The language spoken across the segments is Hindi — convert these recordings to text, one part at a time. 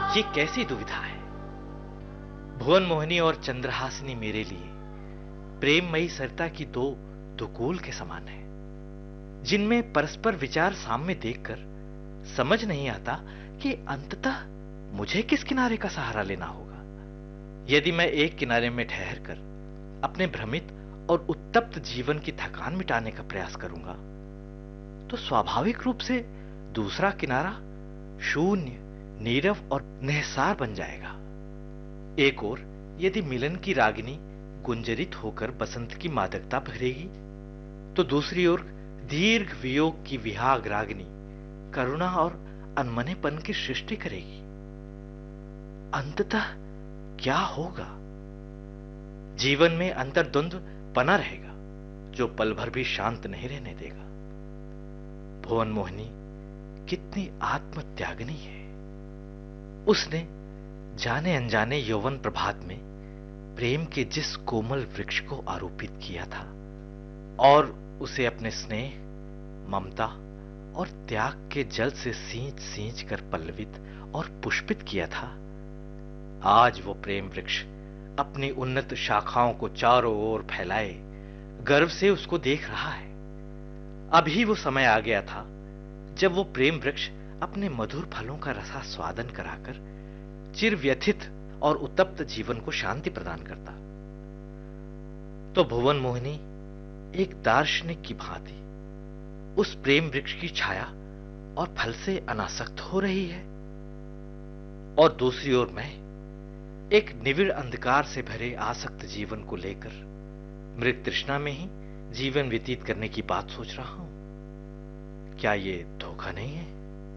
ये कैसी दुविधा है। भुवन मोहिनी और चंद्रहासिनी मेरे लिए प्रेममयी सरिता की दो दुकूल के समान है, जिनमें परस्पर विचार साम्य देखकर समझ नहीं आता कि अंततः मुझे किस किनारे का सहारा लेना होगा। यदि मैं एक किनारे में ठहरकर अपने भ्रमित और उत्तप्त जीवन की थकान मिटाने का प्रयास करूंगा, तो स्वाभाविक रूप से दूसरा किनारा शून्य, नीरव और निहसार बन जाएगा। एक ओर यदि मिलन की रागिनी गुंजरित होकर बसंत की मादकता भरेगी, तो दूसरी ओर दीर्घ वियोग की विहाग रागिनी करुणा और अनमनेपन की सृष्टि करेगी। अंततः क्या होगा? जीवन में अंतर्द्वंद्व बना रहेगा, जो पल भर भी शांत नहीं रहने देगा। भुवन मोहिनी कितनी आत्मत्यागिनी है। उसने जाने अनजाने यौवन प्रभात में प्रेम के जिस कोमल वृक्ष को आरोपित किया था और उसे अपने स्नेह, ममता और त्याग के जल से सींच सींच कर पल्लवित और पुष्पित किया था, आज वो प्रेम वृक्ष अपनी उन्नत शाखाओं को चारों ओर फैलाए गर्व से उसको देख रहा है। अभी वो समय आ गया था जब वो प्रेम वृक्ष अपने मधुर फलों का रसा स्वादन कराकर चिर व्यथित और उत्तप्त जीवन को शांति प्रदान करता। तो भुवन मोहिनी एक दार्शनिक की भांति उस प्रेम वृक्ष की छाया और फल से अनासक्त हो रही है, और दूसरी ओर मैं एक निविड़ अंधकार से भरे आसक्त जीवन को लेकर मृग तृष्णा में ही जीवन व्यतीत करने की बात सोच रहा हूं। क्या ये धोखा नहीं है?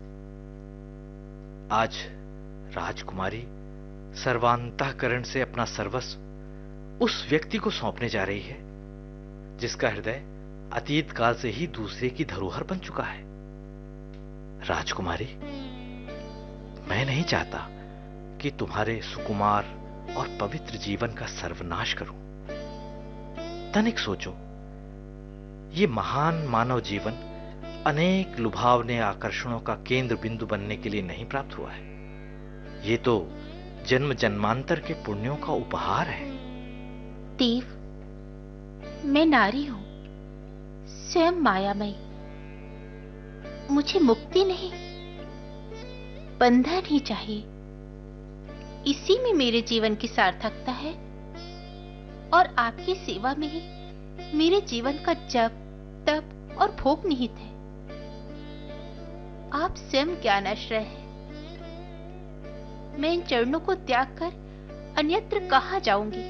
आज राजकुमारी सर्वांतःकरण से अपना सर्वस्व उस व्यक्ति को सौंपने जा रही है जिसका हृदय अतीत काल से ही दूसरे की धरोहर बन चुका है। राजकुमारी, मैं नहीं चाहता कि तुम्हारे सुकुमार और पवित्र जीवन का सर्वनाश करूं। तनिक सोचो, ये महान मानव जीवन अनेक लुभावने आकर्षणों का केंद्र बिंदु बनने के लिए नहीं प्राप्त हुआ है। ये तो जन्म जन्मांतर के पुण्यों का उपहार है। देव, मैं नारी हूं, स्वयं मायामयी। मुझे मुक्ति नहीं, बंधन ही चाहिए। इसी में मेरे जीवन की सार्थकता है, और आपकी सेवा में ही मेरे जीवन का जप, तप और भोग निहित है। आप स्वयं ज्ञानाश्रय हैं। मैं इन चरणों को त्याग कर अन्यत्र कहां जाऊंगी?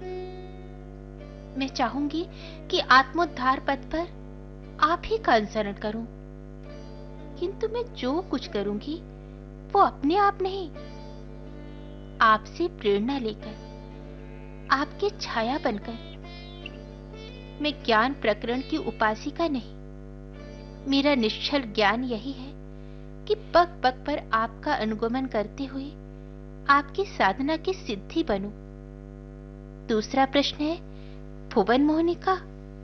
मैं चाहूंगी कि आत्मोद्धार पथ पर आप ही का अनुसरण करूं, किंतु मैं जो कुछ करूंगी वो अपने आप नहीं, आपसे प्रेरणा लेकर, आपके छाया बनकर। मैं ज्ञान प्रकरण की उपासिका नहीं। मेरा निश्चल ज्ञान यही है कि पग पग पर आपका अनुगमन करते हुए आपकी साधना की सिद्धि बनूं। दूसरा प्रश्न है भुवन मोहिनी का,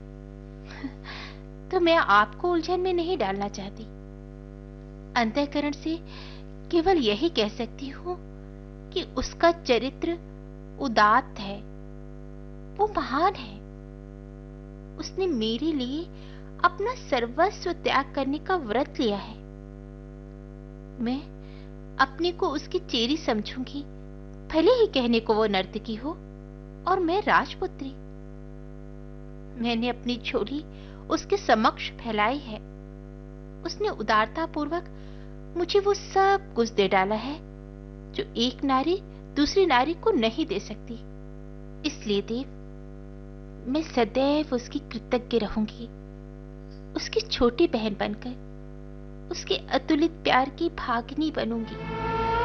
तो मैं आपको उलझन में नहीं डालना चाहती। अंतःकरण से केवल यही कह सकती हूं कि उसका चरित्र उदात्त है, वो महान है। उसने मेरे लिए अपना सर्वस्व त्याग करने का व्रत लिया है। मैं अपने को उसकी चेरी समझूंगी, भले ही कहने को वो नर्तकी हो और मैं राजपुत्री। मैंने अपनी झोली उसके समक्ष फैलाई है। उसने उदारता पूर्वक मुझे वो सब कुछ दे डाला है जो एक नारी दूसरी नारी को नहीं दे सकती। इसलिए देव, मैं सदैव उसकी कृतज्ञ रहूंगी, उसकी छोटी बहन बनकर, उसके अतुलित प्यार की भागिनी बनूंगी।